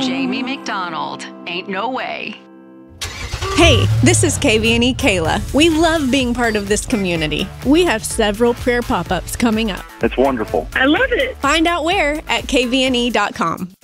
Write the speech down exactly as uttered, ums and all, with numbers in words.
Jamie McDonald. Ain't no way. Hey, this is K V N E Kayla. We love being part of this community. We have several prayer pop-ups coming up. That's wonderful. I love it. Find out where at K V N E dot com.